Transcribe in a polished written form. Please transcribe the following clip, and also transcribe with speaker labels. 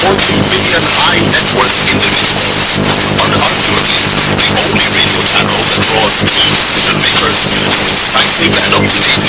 Speaker 1: fortune and high net worth individuals. On the conclusion, the only video channel with laws, peace, and liberty, precisely that of the